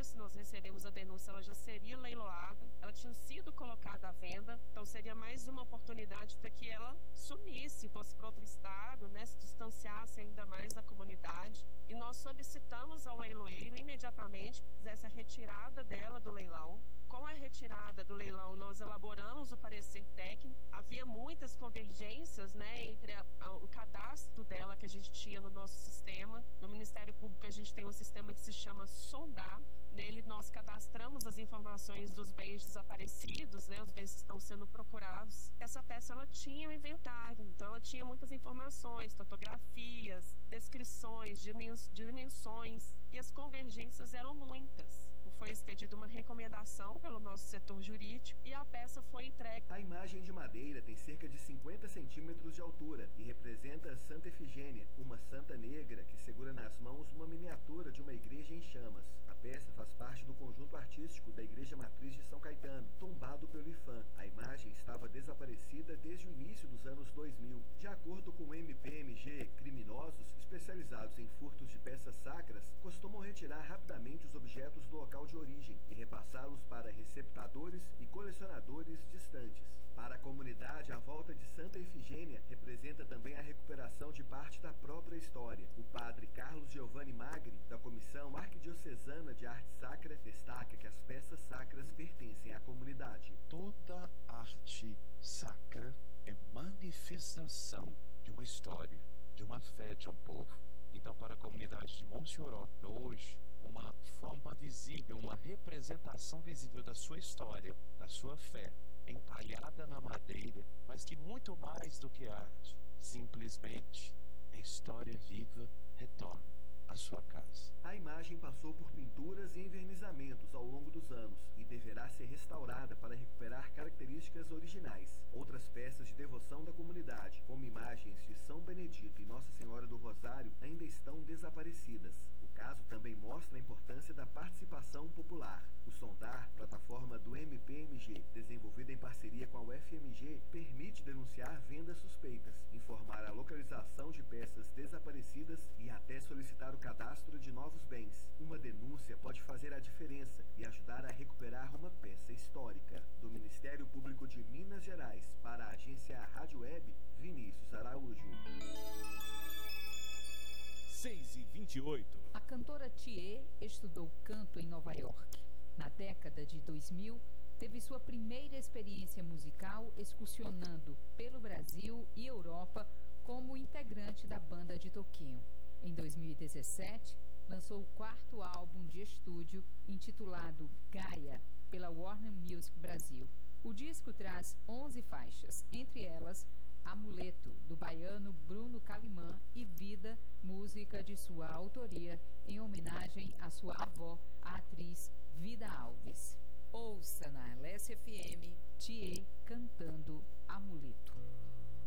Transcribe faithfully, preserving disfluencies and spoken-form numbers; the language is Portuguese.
fosse, nós recebemos a denúncia, ela já seria leiloada, ela tinha sido colocada à venda, então seria mais uma oportunidade para que ela sumisse, fosse para outro estado, né, se distanciasse ainda mais da comunidade. E nós solicitamos ao leiloeiro imediatamente que fizesse a retirada dela do leilão. Com a retirada do leilão, nós elaboramos o parecer técnico. Havia muitas convergências, né, entre a, a, o cadastro dela que a gente tinha no nosso sistema. No Ministério Público a gente tem um sistema que se chama Sondar. Nele nós cadastramos as informações dos bens desaparecidos, né, os bens que estão sendo procurados. Essa peça ela tinha um inventário, então ela tinha muitas informações, fotografias, descrições, dimensões, e as convergências eram muitas. Foi expedida uma recomendação pelo nosso setor jurídico e a peça foi entregue. A imagem de madeira tem cerca de cinquenta centímetros de altura e representa Santa Efigênia, uma santa negra que segura nas mãos uma miniatura de uma igreja em chamas. A peça faz parte do conjunto artístico da Igreja Matriz de São Caetano, tombado pelo IPHAN. A imagem estava desaparecida desde o início dos anos dois mil. De acordo com o M P M G, criminosos especializados em furtos de peças sacras costumam retirar rapidamente os objetos do local de origem e repassá-los para receptadores e colecionadores distantes. Para a comunidade, a volta de Santa Efigênia representa também a recuperação de parte da própria história. O padre Carlos Giovanni Magri, da Comissão Arquidiocesana de Arte Sacra, destaca que as peças sacras pertencem à comunidade. Toda arte sacra é manifestação de uma história, de uma fé de um povo. Então, para a comunidade de Mossoró, hoje, uma forma visível, uma representação visível da sua história, da sua fé, entalhada na madeira, mas que muito mais do que arte, simplesmente a história viva retorna à sua casa. A imagem passou por pinturas e envernizamentos ao longo dos anos e deverá ser restaurada para recuperar características originais. Outras peças de devoção da comunidade, como imagens de São Benedito e Nossa Senhora do Rosário, ainda estão desaparecidas. O caso também mostra a importância da participação popular. O Sondar, plataforma do M P M G, desenvolvida em parceria com a U F M G, permite denunciar vendas suspeitas, informar a localização de peças desaparecidas e até solicitar o cadastro de novos bens. Uma denúncia pode fazer a diferença e ajudar a recuperar uma peça histórica. Do Ministério Público de Minas Gerais, para a agência Rádio Web, Vinícius Araújo. seis e vinte e oito. A cantora Thier estudou canto em Nova York. Na década de dois mil, teve sua primeira experiência musical excursionando pelo Brasil e Europa como integrante da banda de Toquinho. Em dois mil e dezessete, lançou o quarto álbum de estúdio intitulado Gaia, pela Warner Music Brasil. O disco traz onze faixas, entre elas Amuleto, do baiano Bruno Calimã, e Vida, música de sua autoria, em homenagem à sua avó, a atriz Vida Alves. Ouça na L S F M, Thier cantando Amuleto.